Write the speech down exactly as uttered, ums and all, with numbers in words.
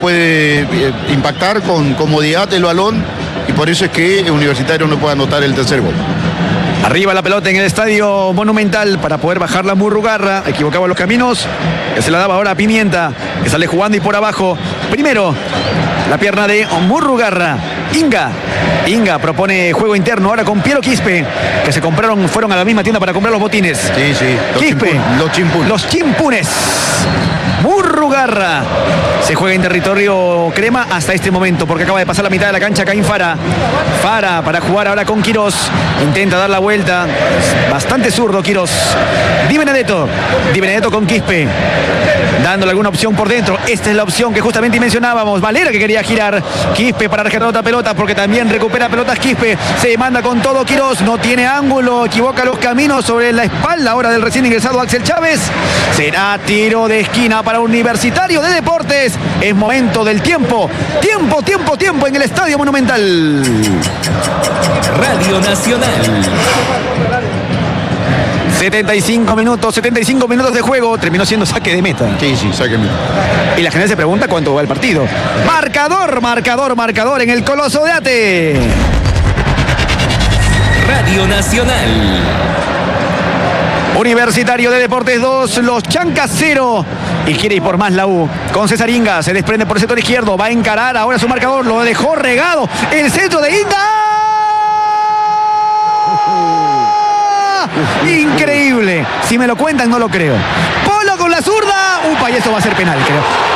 puede eh, impactar con comodidad el balón y por eso es que Universitario no puede anotar el tercer gol. Arriba la pelota en el Estadio Monumental para poder bajar la Murrugarra. Equivocaba los caminos. Que se la daba ahora a Pimienta, que sale jugando y por abajo. Primero, la pierna de Murrugarra. Inga. Inga propone juego interno ahora con Piero Quispe, que se compraron, fueron a la misma tienda para comprar los botines. Sí, sí. Los Quispe. Chimpun, los chimpunes. Los chimpunes. Murrugarra. Se juega en territorio crema hasta este momento, porque acaba de pasar la mitad de la cancha Caín Fara. Fara para jugar ahora con Quirós. Intenta dar la vuelta. Bastante zurdo Quirós. Di Benedetto. Di Benedetto con Quispe. Dándole alguna opción por dentro. Esta es la opción que justamente mencionábamos. Valera que quería girar. Quispe para rescatar otra pelota porque también recupera pelotas Quispe. Se manda con todo Quirós. No tiene ángulo. Equivoca los caminos sobre la espalda ahora del recién ingresado Axel Chávez. Será tiro de esquina para Universitario de Deportes. Es momento del tiempo. Tiempo, tiempo, tiempo en el Estadio Monumental. Radio Nacional. setenta y cinco minutos, setenta y cinco minutos de juego. Terminó siendo saque de meta. Sí, sí, saque de meta. Y la gente se pregunta cuánto va el partido. Marcador, marcador, marcador en el Coloso de Ate. Radio Nacional. Universitario de Deportes dos, los Chancas cero. Y quiere ir por más la U. Con César Inga, se desprende por el sector izquierdo. Va a encarar ahora su marcador. Lo dejó regado. El centro de Inga. Increíble. Si me lo cuentan, no lo creo. Polo con la zurda. Upa, y eso va a ser penal, creo.